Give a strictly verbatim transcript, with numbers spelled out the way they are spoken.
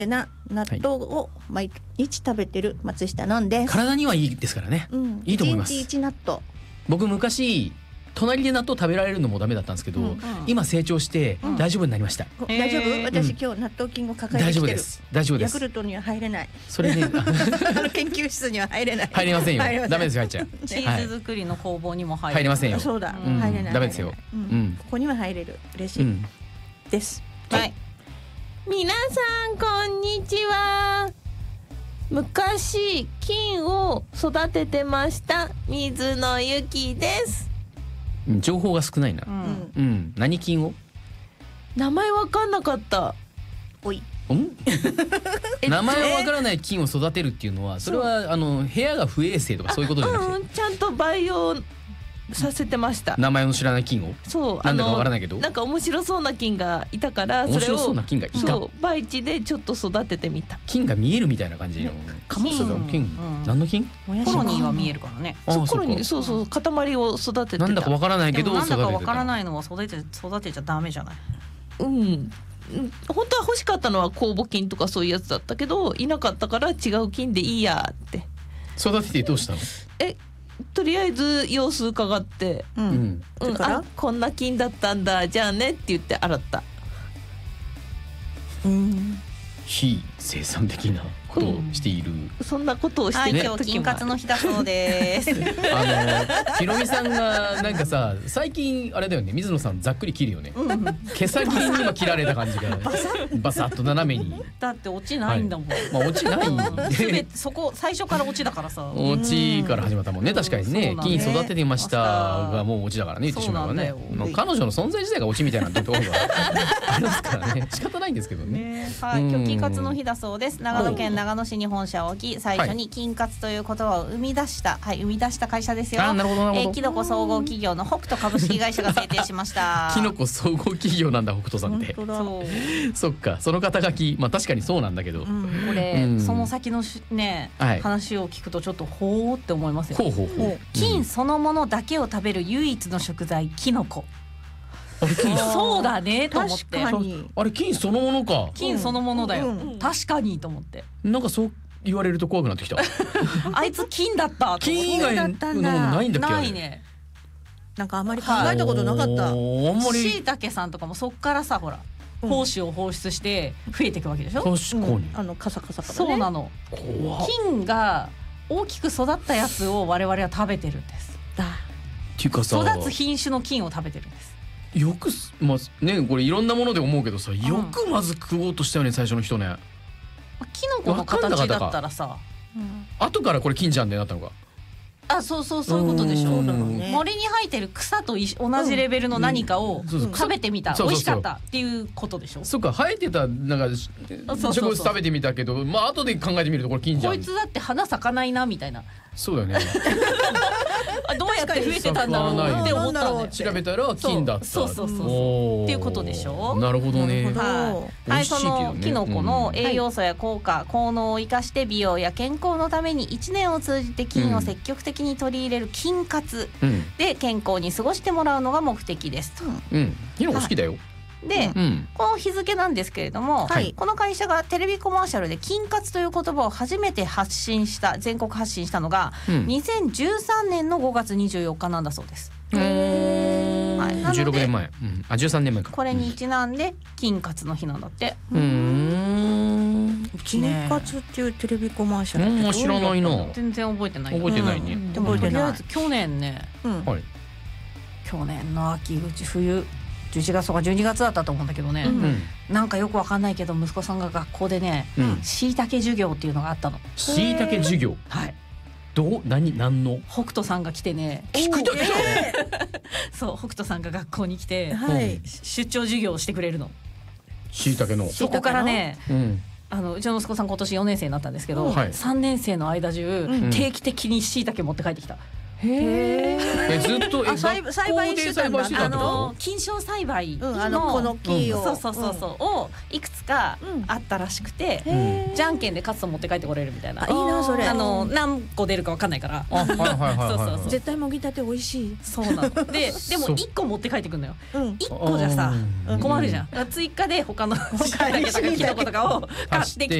な納豆を毎日食べてる松下なんです。 体にはいいですからね、うん、いいと思います。 いちにちいち納豆。 僕昔隣で納豆食べられるのもダメだったんですけど、うんうん、今成長して大丈夫になりました、 うん、大丈夫？私、うん、今日納豆菌を抱えてきてる。大丈夫です、 大丈夫です。 ヤクルトには入れない。 それね研究室には入れない。 入りませんよ。ダメですよ、入っちゃう。 チーズ作りの工房にも入れない。 入りませんよ。 そうだ、うん、入れない。 ダメですよ、 うんうん、ここには入れる。嬉しい、うん、です。 はい。皆さんこんにちは。昔金を育ててました水野ゆきです。 情報が少ないな、うんうん、何金を？ 名前わかんなかった。 おい名前わからない金を育てるっていうのは、それはあの部屋が不衛生とかそういうことじゃなくて、 うん、ちゃんと培養させてました。 名前の知らない金を？ そう、 なんだかわからないけど、 なんか面白そうな金がいたから、それを面白そうな金がいた。 そう培地でちょっと育ててみた。 金が見えるみたいな感じのかもしれない。 金、うん、何の金？ コロニーは見えるからね。 そう、コロニー、そうそう、塊を育ててた。 なんだかわからないけどなんだかわからないのは育て育てちゃダメじゃない。 うん。本当は欲しかったのは酵母菌とかそういうやつだったけど、いなかったから違う菌でいいやって。 育ててどうしたの？ え、とりあえず様子伺って、うん、うん、あ、こんな菌だったんだ、じゃあねって言って洗った。 うん。 非生産的なことをしている、 うん、そんなことをしている時もある。 はい、今日金カツの日だそうです。 あのひろみさんがなんかさ、最近あれだよね、水野さんざっくり切るよね、うん、毛先に今切られた感じがバサッと斜めに。 だって落ちないんだもん、はい、 まあ落ちないすべてそこ最初から落ちだからさ。 落ちから始まったもんね、確かにね。金育ててましたがもう落ちだからね、言ってしまえばね。まあ彼女の存在自体が落ちみたいなところがありますからね、仕方ないんですけどね。 はい、今日金カツの日だそうです。長野県長野市に本社を置き、最初に金カツという言葉を生み出した、はい、生み出した会社ですよ。 あ、なるほどなるほど。 えー、キノコ総合企業の北斗株式会社が制定しました。 キノコ総合企業なんだ、北斗さんって。 そうそっか、その肩書き、まあ確かにそうなんだけど、うん、 これ、うん、その先のね、はい、話を聞くとちょっとほーって思いますよ。 ほうほうほう。 金そのものだけを食べる唯一の食材、キノコ。そうだねと思って。 確かに。 あれ金そのものか。 金そのものだよ、うん、確かにと思って。 なんかそう言われると怖くなってきた。 あいつ金だった。 金以外のものないんだっけ？ ないね。 なんかあまり考えたことなかった。 しいたけさんとかもそっからさ、ほら胞子を放出して増えていくわけでしょ。 確かに、うん、 あのカサカサからね。 そうなの。金が大きく育ったやつを我々は食べてるんです。 っていうかさ、 育つ品種の金を食べてるんです。 よくまあね、これいろんなもので思うけどさ、よくまず食おうとしたよね、最初の人ね。 キノコの形だったらさ、 うん、 後からこれ金じゃんってなったのか。 あ、そうそう、そういうことでしょ。森に生えてる草と同じレベルの何かを食べてみた、美味しかったっていうことでしょ。 そっか、生えてたなんか植物食べてみたけど、まあ後で考えてみるとこれ金じゃん。 こいつだって花咲かないなみたいな。 そうだよね。 どうやって増えてたんだろうって思ったんだよ。 調べたら金だった。 そうそうそうそうっていうことでしょ。 なるほどね。 はい、そのキノコの栄養素や効果、効能を生かして美容や健康のためにいちねんを通じて金を積極的に取り入れる金活で健康に過ごしてもらうのが目的ですと。 うん、キノコ好きだよ。 で、うん、この日付なんですけれども、はい、この会社がテレビコマーシャルで金活という言葉を初めて発信した全国発信したのが、うん、にせんじゅうさんねんのごがつにじゅうよっかなんだそうです。 へー、はい、じゅうろくねんまえ、うん、あじゅうさんねんまえか。 これにちなんで金活の日なんだって。 うーん、 金活っていうテレビコマーシャルってどういうの？ 知らないな。 全然覚えてない。 覚えてないね。 でもとりあえず去年ね、 うん、はい、 去年の秋口冬じゅういちがつとかじゅうにがつだったと思うんだけどね、うん、なんかよくわかんないけど息子さんが学校でね、しいたけ授業っていうのがあったの。 しいたけ授業、 はい、 どう何何の北斗さんが来てね、 聞くときそう、北斗さんが学校に来て、 はい、 出張授業をしてくれるの。 しいたけのそこからね、 うん、あのうちの息子さん今年よねんせいになったんですけど、 はい、 さんねんせいの間中、うん、定期的にしいたけ持って帰ってきた。 へえずっとえあ栽培栽培してたんだあ学校で栽培してたってこの菌床栽培の、 うん、あのこの木を、 そうそうそうそう、をいくつかあったらしくて、 へーじゃんけんで勝つと持って帰ってこれるみたいな。 あいいなそれ。 あの何個出るかわかんないから。 とあはいはいはいはいそうそうそう絶対もぎたて美味しい。 そうなの。ででもそういっこ持って帰ってくんのよ。 うんいっこじゃさうん困るじゃん。だから追加で他の他だけとかキノコとかを買ってき